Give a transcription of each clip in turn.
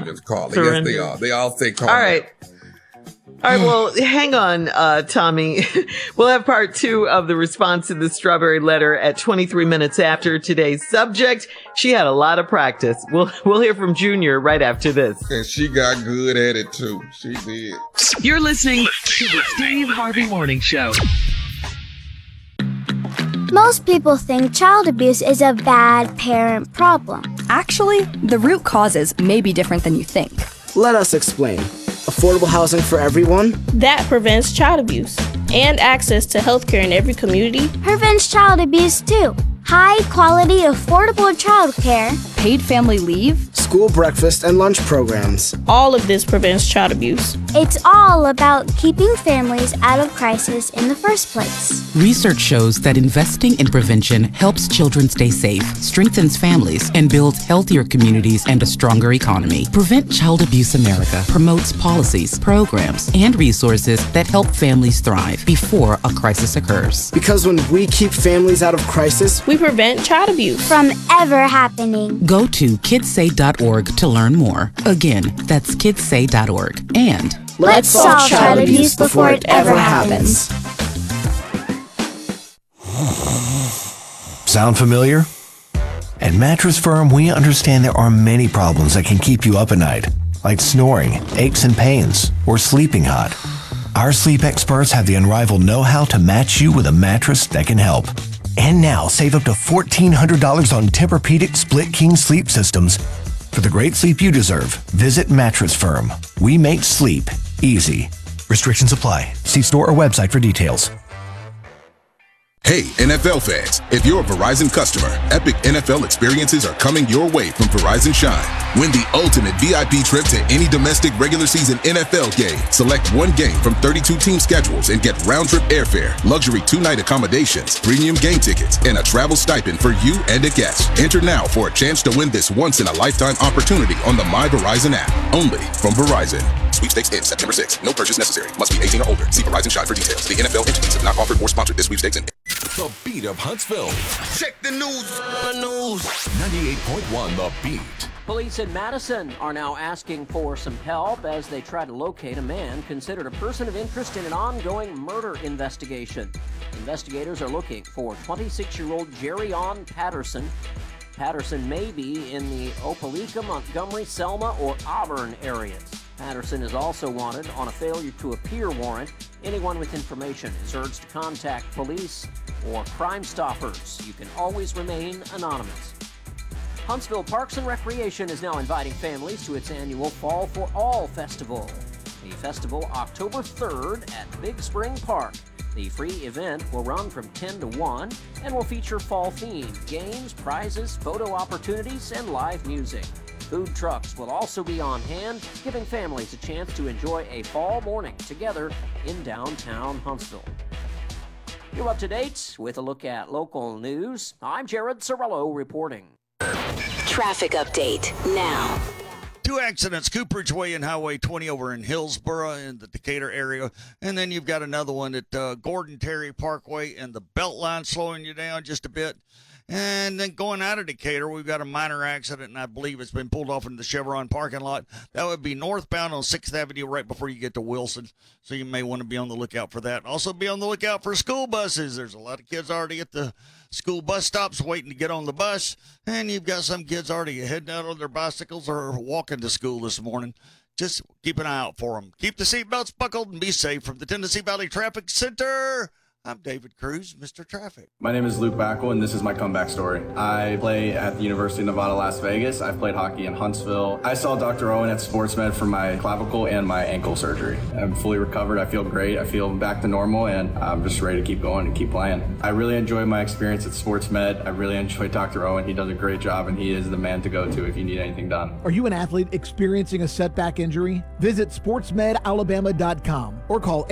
demons, Carly. Surrender. Yes, they are. They all say Carly. All right. All right, well, hang on, Tommy. We'll have part 2 of the response to the strawberry letter at 23 minutes after today's subject. She had a lot of practice. We'll hear from Junior right after this. And she got good at it, too. She did. You're listening to the Steve Harvey Morning Show. Most people think child abuse is a bad parent problem. Actually, the root causes may be different than you think. Let us explain. Affordable housing for everyone? That prevents child abuse and access to healthcare in every community. Prevents child abuse too. High quality, affordable childcare. Paid family leave. School breakfast and lunch programs. All of this prevents child abuse. It's all about keeping families out of crisis in the first place. Research shows that investing in prevention helps children stay safe, strengthens families, and builds healthier communities and a stronger economy. Prevent Child Abuse America promotes policies, programs, and resources that help families thrive before a crisis occurs. Because when we keep families out of crisis, we prevent child abuse from ever happening. Go to kidssay.org to learn more. Again, that's kidssay.org. And let's solve child abuse before it ever happens. Sound familiar? At Mattress Firm, we understand there are many problems that can keep you up at night, like snoring, aches and pains, or sleeping hot. Our sleep experts have the unrivaled know-how to match you with a mattress that can help. And now, save up to $1,400 on Tempur-Pedic Split King sleep systems. For the great sleep you deserve, visit Mattress Firm. We make sleep easy. Restrictions apply. See store or website for details. Hey, NFL fans, if you're a Verizon customer, epic NFL experiences are coming your way from Verizon Shine. Win the ultimate VIP trip to any domestic regular season NFL game. Select one game from 32 team schedules and get round-trip airfare, luxury 2-night accommodations, premium game tickets, and a travel stipend for you and a guest. Enter now for a chance to win this once-in-a-lifetime opportunity on the My Verizon app. Only from Verizon. Sweepstakes ends September 6th. No purchase necessary. Must be 18 or older. See Verizon Shine for details. The NFL entities have not offered or sponsored this sweepstakes. The Beat of Huntsville. Check the news. 98.1 The Beat. Police in Madison are now asking for some help as they try to locate a man considered a person of interest in an ongoing murder investigation. Investigators are looking for 26-year-old Jerry-On Patterson. Patterson may be in the Opelika, Montgomery, Selma, or Auburn areas. Patterson is also wanted on a failure to appear warrant. Anyone with information is urged to contact police or Crime Stoppers. You can always remain anonymous. Huntsville Parks and Recreation is now inviting families to its annual Fall for All Festival. The festival October 3rd at Big Spring Park. The free event will run from 10 to 1 and will feature fall-themed games, prizes, photo opportunities, and live music. Food trucks will also be on hand, giving families a chance to enjoy a fall morning together in downtown Huntsville. You're up to date with a look at local news. I'm Jared Sorello reporting. Traffic update now. 2 accidents, Cooperage Way and Highway 20 over in Hillsboro in the Decatur area. And then you've got another one at Gordon Terry Parkway and the Beltline slowing you down just a bit. And then going out of Decatur, we've got a minor accident, and I believe it's been pulled off into the Chevron parking lot. That would be northbound on 6th Avenue right before you get to Wilson, so you may want to be on the lookout for that. Also be on the lookout for school buses. There's a lot of kids already at the school bus stops waiting to get on the bus, and you've got some kids already heading out on their bicycles or walking to school this morning. Just keep an eye out for them. Keep the seatbelts buckled and be safe. From the Tennessee Valley Traffic Center, I'm David Cruz, Mr. Traffic. My name is Luke Backel, and this is my comeback story. I play at the University of Nevada, Las Vegas. I've played hockey in Huntsville. I saw Dr. Owen at SportsMed for my clavicle and my ankle surgery. I'm fully recovered. I feel great. I feel back to normal, and I'm just ready to keep going and keep playing. I really enjoy my experience at SportsMed. I really enjoy Dr. Owen. He does a great job, and he is the man to go to if you need anything done. Are you an athlete experiencing a setback injury? Visit sportsmedalabama.com or call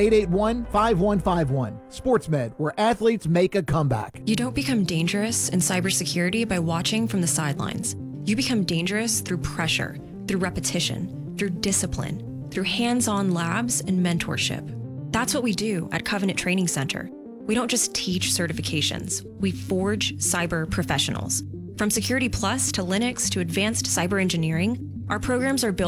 881-5151. SportsMed, where athletes make a comeback. You don't become dangerous in cybersecurity by watching from the sidelines. You become dangerous through pressure, through repetition, through discipline, through hands-on labs and mentorship. That's what we do at Covenant Training Center. We don't just teach certifications. We forge cyber professionals. From Security Plus to Linux to advanced cyber engineering, our programs are built